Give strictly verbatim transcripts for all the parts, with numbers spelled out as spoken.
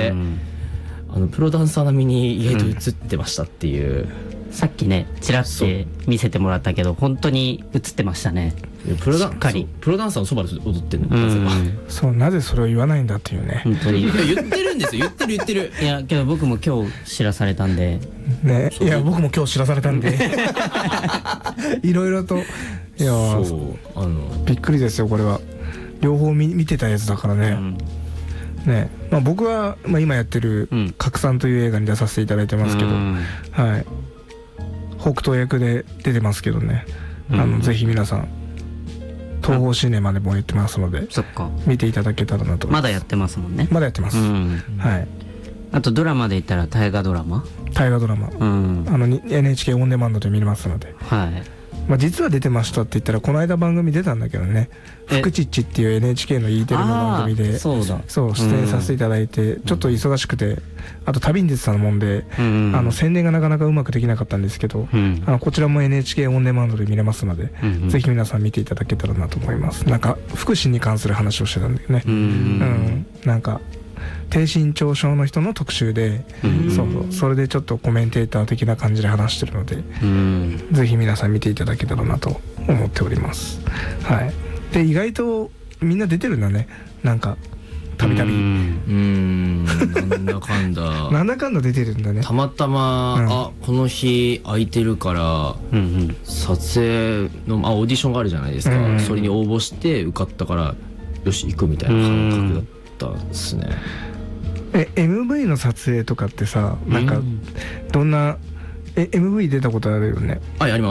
で、うん、あのプロダンサー並みに意外と映ってましたっていう、 うん、さっきねちらって見せてもらったけど本当に映ってましたね。 プロダしっかりプロダンサーのそばで踊ってるの、 うん、そうなぜそれを言わないんだっていうね。 本当にいや言ってるんですよ言ってる言ってるいやけど僕も今日知らされたんでね。いや僕も今日知らされたんでいろいろといやそうあのびっくりですよこれは。両方 見, 見てたやつだからね、うんねまあ、僕は、まあ、今やってる「拡散」という映画に出させていただいてますけど、うん、はい、北斗役で出てますけどね、うん、あのぜひ皆さん東宝シネマでもやってますので、 そっか見ていただけたらなと思います。 まだやってますもんね。 まだやってます、うん、はい。 あとドラマで言ったら大河ドラマ大河ドラマ、うん、あの エヌエイチケー オンデマンドで見れますので、はい。まあ、実は出てましたって言ったらこの間番組出たんだけどね、フクチッチっていう エヌエイチケー の E テレの番組でそうだそう出演させていただいて、うん、ちょっと忙しくて、あと旅に出てたもんで、うん、あの宣伝がなかなかうまくできなかったんですけど、うん、あのこちらも エヌエイチケー オンデマンドで見れますので、うん、ぜひ皆さん見ていただけたらなと思います。なんか福祉に関する話をしてたんだよね、うん、うん、なんか低身長症の人の特集で、うん、そうそう、それでちょっとコメンテーター的な感じで話してるので、うん、ぜひ皆さん見ていただけたらなと思っております。はい。で意外とみんな出てるんだね。なんかたびたび。うーん。 なんだかんだ。 なんだかんだ出てるんだね。 たまたま、うん、あこの日空いてるから、うんうん、撮影のあオーディションがあるじゃないですか。うんうん、それに応募して受かったからよし行くみたいな感覚だったですね。 え エムブイ の撮影とかってさ、なんかどんなえ エムブイ 出たことあるよね。 あ、あります。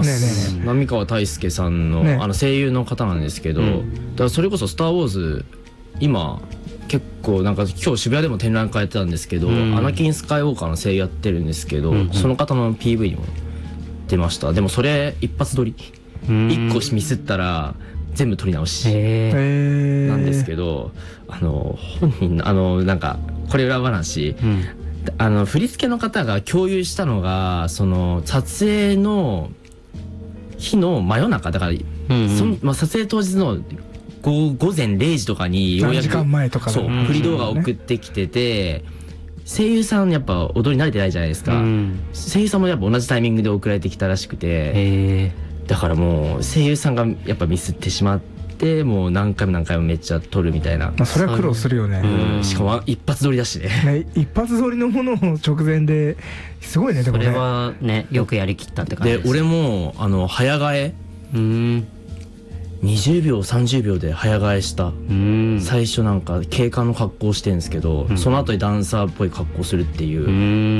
ねえねえねえ、浪川大輔さんの、ね、あの声優の方なんですけど、うん、だからそれこそ「スター・ウォーズ」今結構なんか今日渋谷でも展覧会やってたんですけど、うん、アナキン・スカイウォーカーの声優やってるんですけど、うん、その方の ピーブイ にも出ました。でもそれ一発撮り、うん、いっこミスったら全部撮り直しなんですけど、あの本人あのなんかこれ裏話、うん、あの振り付けの方が共有したのがその撮影の日の真夜中だから、うんうん、そのまあ、撮影当日の午前れいじとかにようやく何時間前とかそう振り動画を送ってきてて、声優さんやっぱ踊り慣れてないじゃないですか、うん、声優さんもやっぱ同じタイミングで送られてきたらしくて、だからもう声優さんがやっぱミスってしまってでもう何回も何回もめっちゃ撮るみたいな、 まあ、それは苦労するよね、 うん、しかも一発撮りだし ね, ね一発撮りのものを直前ですごいね。でもねそれはねよくやりきったって感じです。 で俺もあの早替えうんにじゅうびょうさんじゅうびょうで早替えした。うん最初なんか警官の格好してるんですけど、うん、その後にダンサーっぽい格好するっていう、うん、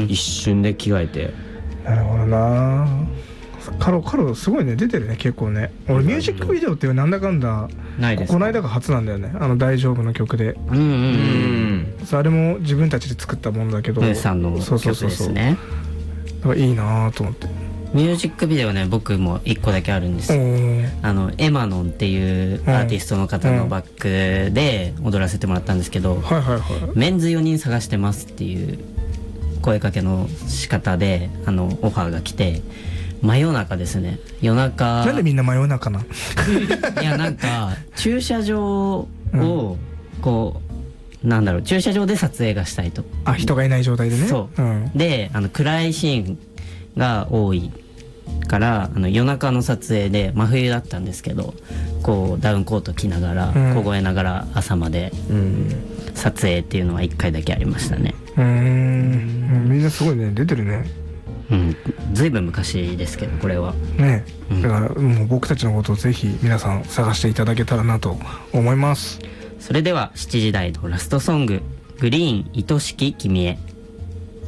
一瞬で着替えて。 なるほどな。カロカロすごいね、出てるね結構ね。俺ミュージックビデオってなんだかんだないです。この間が初なんだよね、あの大丈夫の曲で。うんうんうん。あれも自分たちで作ったものだけど、 ムーさんの曲ですね。 だからいいなと思って。 ミュージックビデオね僕もいっこだけあるんです。あのエマノンっていうアーティストの方のバックで踊らせてもらったんですけど、はいはいはい、メンズよにん探してますっていう声かけの仕方であのオファーが来て、真夜中ですね。夜中なんでみんな真夜中ないやなんか駐車場をこう、うん、なんだろう駐車場で撮影がしたいと。 あ人がいない状態でね。 そう、うん、であの暗いシーンが多いからあの夜中の撮影で真冬だったんですけど、こうダウンコート着ながら、うん、凍えながら朝まで、うん、撮影っていうのはいっかいだけありましたね。 うーんみんなすごいね出てるね。 うん、ずいぶん昔ですけどこれはね、うん、だからもう僕たちのことをぜひ皆さん探していただけたらなと思います。 それではしちじ台のラストソング、グリーン愛しき君へ。